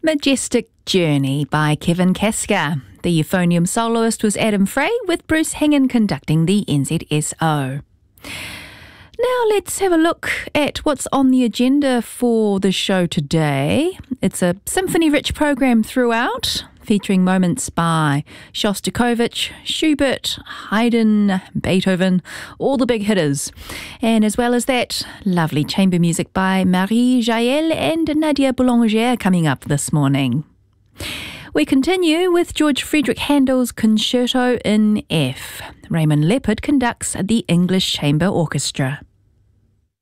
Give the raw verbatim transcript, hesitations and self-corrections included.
Majestic Journey by Kevin Kaska. The euphonium soloist was Adam Frey, with Bruce Hengan conducting the N Z S O. Now let's have a look at what's on the agenda for the show today. It's a symphony-rich program throughout, featuring moments by Shostakovich, Schubert, Haydn, Beethoven, all the big hitters. And as well as that, lovely chamber music by Marie Jael and Nadia Boulanger coming up this morning. We continue with George Frederick Handel's Concerto in F. Raymond Leppard conducts the English Chamber Orchestra.